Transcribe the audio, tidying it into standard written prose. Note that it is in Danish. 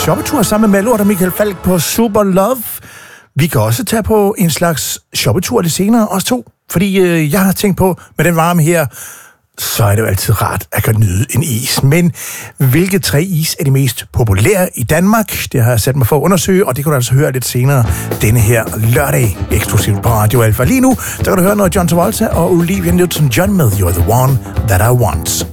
shoppetur sammen med Malort og Michael Falk på Super Love. Vi kan også tage på en slags shoppetur lidt senere, os to. Fordi jeg har tænkt på, med den varme her, så er det jo altid rart at kan nyde en is. Men hvilke 3 is er de mest populære i Danmark? Det har jeg sat mig for at undersøge, og det kan du altså høre lidt senere denne her lørdag, eksklusivt på Radio Alpha. Lige nu, der kan du høre noget John Travolta og Olivia Newton-John med You're the One That I Want.